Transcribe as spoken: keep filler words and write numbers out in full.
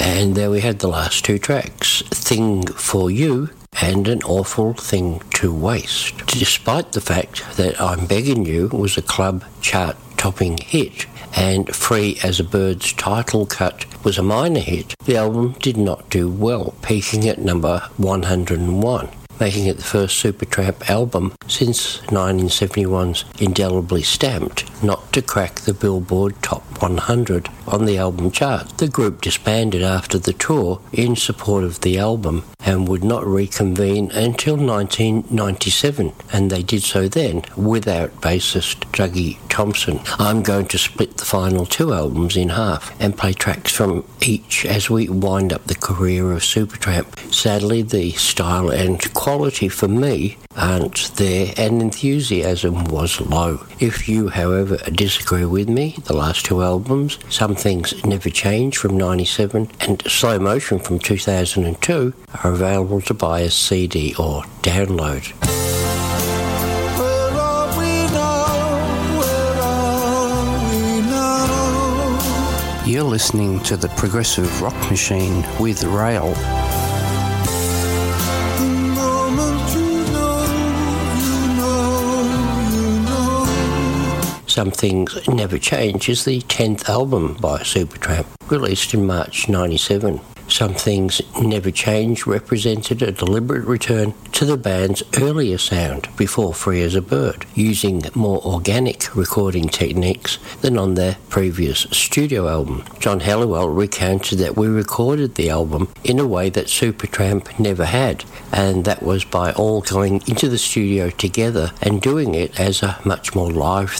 And there we had the last two tracks, Thing for You and An Awful Thing to Waste. Despite the fact that I'm Begging You was a club chart topping hit and Free as a Bird's title cut was a minor hit, the album did not do well, peaking at number one hundred and one. Making it the first Supertramp album since nineteen seventy-one's Indelibly Stamped not to crack the Billboard Top one hundred on the album chart. The group disbanded after the tour in support of the album and would not reconvene until nineteen ninety-seven, and they did so then without bassist Dougie Thompson. I'm going to split the final two albums in half and play tracks from each as we wind up the career of Supertramp. Sadly, the style and quality for me aren't there and enthusiasm was low. If you, however, disagree with me, the last two albums, Some Things Never Change from ninety-seven and Slow Motion from two thousand two, are available to buy as C D or download. You're listening to the Progressive Rock Machine with Rail. Some Things Never Change is the tenth album by Supertramp, released in March ninety-seven. Some Things Never Change represented a deliberate return to the band's earlier sound before Free as a Bird, using more organic recording techniques than on their previous studio album. John Helliwell recounted that we recorded the album in a way that Supertramp never had, and that was by all going into the studio together and doing it as a much more live